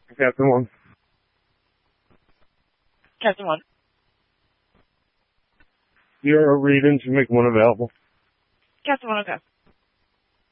Captain 1. Captain 1. You're reading to make one available. Captain 1, okay.